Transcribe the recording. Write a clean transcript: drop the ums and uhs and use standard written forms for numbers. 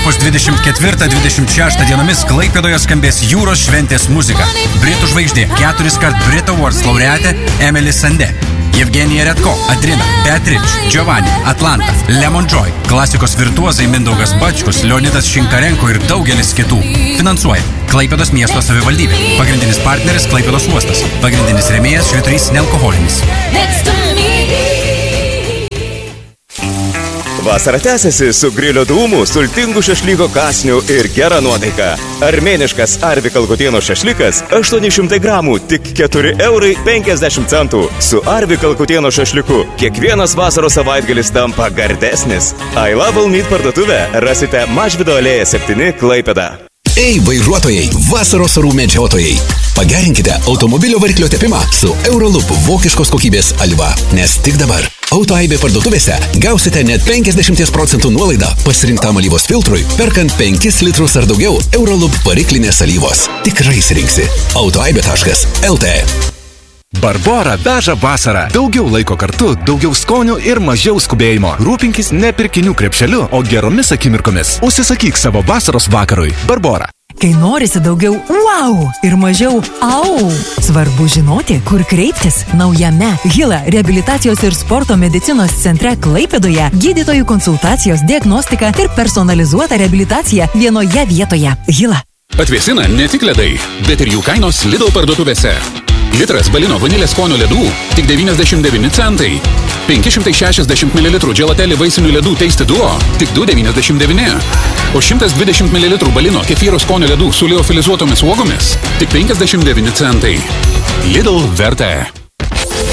Liepos 24-26 dienomis Klaipėdoje skambės jūros šventės muzika. Britų žvaigždė, 4-kart Brit Awards laureatė Emily Sandé, Evgenija Redko, Adrina, Beatrice, Giovanni, Atlanta, Lemon Joy, klasikos virtuozai Mindaugas Bačkus, Leonidas Šinkarenko ir daugelis kitų. Finansuoja Klaipėdos miesto savivaldybė. Pagrindinis partneris Klaipėdos uostas. Pagrindinis rėmėjas Švyturys nealkoholinis. Vasara tęsiasi su grilio dūmų, sultingų šašlyko kąsnių ir gera nuotaika. Armėniškas Arvi Kalkutieno šašlykas 800 gramų, tik 4,50 €. Su Arvi Kalkutieno šašlyku kiekvienas vasaros savaitgalis tampa gardesnis. I Love All Meat parduotuvę rasite Mažvydo alėja 7 Klaipėda. Ei, vairuotojai, vasaros orų medžiotojai. Pagerinkite automobilio variklio tepimą su Euroloop vokiškos kokybės alyva. Nes tik dabar Autoaibė parduotuvėse gausite net 50% nuolaidą pasirinktam alyvos filtrui, perkant 5 litrus ar daugiau Euroloop variklinės alyvos. Tikrai įsirinksi. Autoaibė.lt. Barbora veža vasarą. Daugiau laiko kartu, daugiau skonių ir mažiau skubėjimo. Rūpinkis ne pirkinių krepšeliu, o geromis akimirkomis. Užsisakyk savo vasaros vakarui. Barbora. Kai norisi daugiau wow ir mažiau au, svarbu žinoti, kur kreiptis. Naujame Hila reabilitacijos ir sporto medicinos centre Klaipėdoje gydytojų konsultacijos, diagnostika ir personalizuota reabilitacija vienoje vietoje. Hila. Atvėsina ne tik ledai, bet ir jų kainos Lidl parduotuvėse. Litras Balino vanilės skonio ledų tik 99 centai. 560 ml Gelateli vaisinių ledų Tasty Duo tik 2,99. O 120 ml Balino kefyro skonio ledų su liofilizuotomis uogomis tik 59 centai. Lidl vertė.